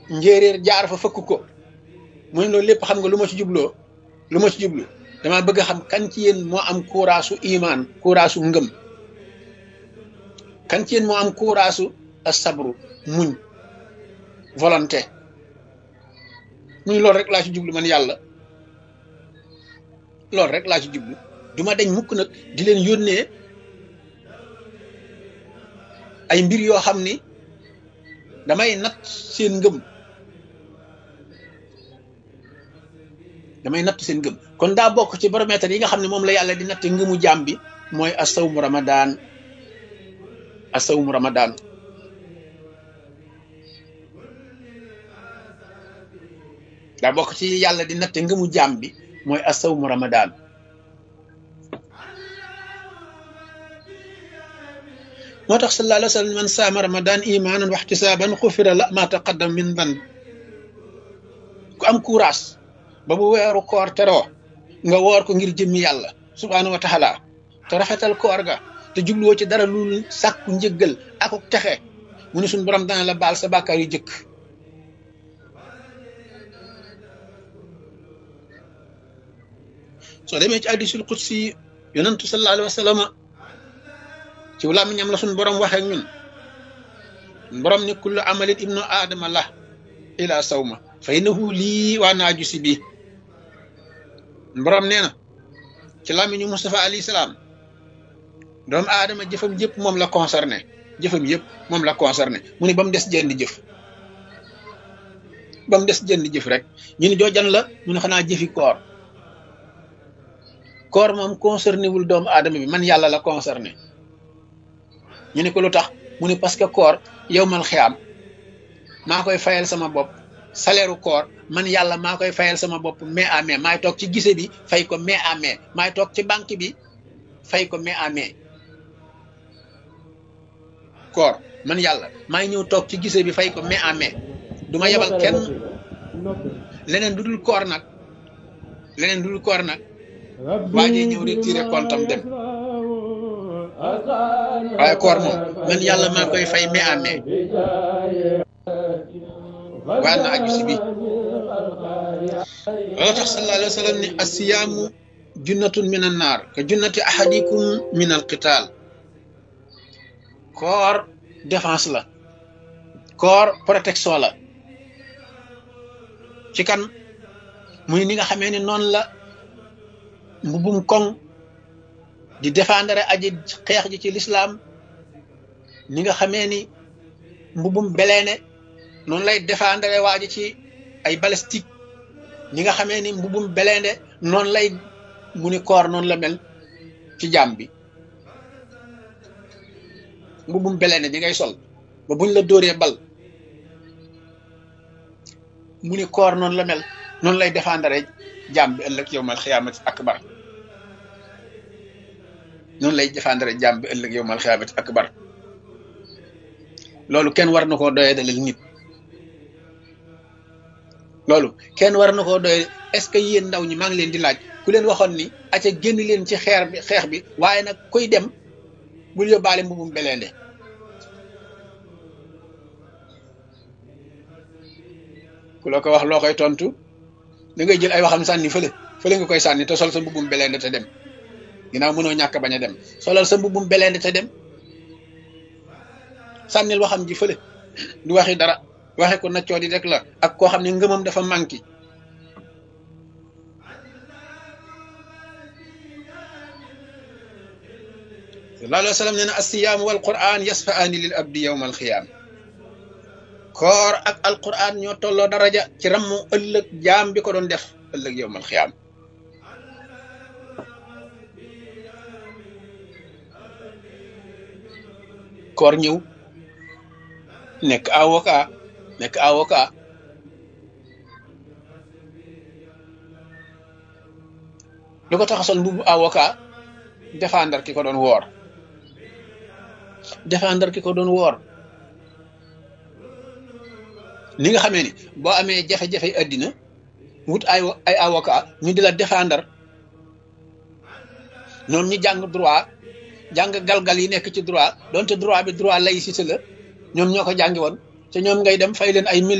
njéeréer jaar fa fëkk ko mu ne loolu lépp xam nga lu ma ci jubloo lu ma ci jublu dama bëgg a xam kan ci yéen moo am kuuraasu imaan kuuraasu ngëm kan ci yéen moo am kuuraasu asabru muñ volonté mu ne loolu rek laa ci jublu man yàlla loolu rek laa ci jublu duma deñ mukk nag di leen yónnee ay mbir yoo xam ni damay natt seen ngëm kon daa bokk ci baromètre yi nga xam ne moom la yàlla di natte ngëmu jaam bi mooy asawmu ramadan daa bokk ci yàlla di natte ngëmu jaam bi mooy asawmu ramadan moo tax sallallahu alayhi wa sallam man saama ramadan imanan wa ihtisaban xufira la ma taqaddam min dan ku am courage ba bu weeru koor teroo nga woor ko ngir jëmmi yàlla subhaanahu wa taala te rafetal koor ga te jubluwoo ci dara lu sàkku njëggal ak texe mu ne suñ borom dana la baal sa bàkkaar yu jëkk soo demee ci hadiisul qudsi yonentu sallallahu alayhi wa sallam ci làmmiñam la suñ borom waxee ak ñun borom ni kullu amalin ibnu aadama la ila sawma fa innahu lii waa naaju si bii borom nee na ci làmmiñu Mustafa alayhi salaam doomu aadama jëfam yëpp moom la concerné mu ne ba mu des jenn jëf rek ñu ne joojan la mu ne xanaa jëfi koor moom concerné wul doomu aadama bi man yàlla la concerné ñu ne ko lu tax mu ne parce que koor yawmal xiyaam maa koy fayal sama bopp salaire koor man yàlla maa koy fayal sama bopp mai à mai maay toog ci gise bi fay ko mai à mai maay toog ci banque bi fay ko mai à mai koor man yàlla maay ñëw toog ci gise bi fay ko mai à mai du ma yebal kenn leneen du dul koor nag waa ji ñëw retiré compte am dem waaye koor moom man yàlla maa koy fay mai à mai waa na aju si bi loolu tax sallallahu alayhi wa sallam ni asiyaamu junnatun min an naar ka junnati ahadikum min al qital koor défense la koor protection la ci kan muy ni nga xamee ni noonu la mbubum koŋ di défendre aji xeex ji ci l'islam ni nga xamee ni mbubum beleene noonu lay défendre waa ji ci ay balistique ni nga xamee ni mbubum beleende noonu lay mu ni koor noonu la mel ci jaam bi mbubum beleende bi ngay sol ba buñ la dóoree bal mu ni koor noonu la mel noonu lay défendre jaam bi ëllëg yawmal xiyaamati akbar loolu kenn war na koo doyee dalal nit est-ce que yéen ndaw ñi maa ngi leen di laaj ku leen waxoon ni aca génn leen ci xeex bi waaye nag kuy dem bul yóbbaale mbubum beleende ku la ko wax loo koy tontu da ngay jël ay waxam sànni fële nga koy sànni te sol sa mbubum beleende te dem ginnaaw mënoo ñàkk bañ a dem solal sa mbubum beleende te dem sànnil waxam ji fële du waxi dara waxe ko naccoo di rek la ak koo xam ne ngëmam dafa manqué sallallahu alayhi wa sallam nee na as-siyaam wal qur'an yasfa'aani lil abdi yawma al-qiyaam koor ak alquran ñoo tolloo daraja ci rammu ëllëg jaam bi ko doon def ëllëg yawmal qiyaam koor ñëw nekk avocat lu ko tax a sol mbubu avocat défendre ki ko doon woor ni nga xamee ni boo amee jafe-jafe àddina wut ay avocat ñu di la défendre ñoom ñi jàng droit jàng galgal yi nekk ci droit donte droit bi droit laïcité la ñoom ñoo ko jàngi woon te ñoom ngay dem fay leen ay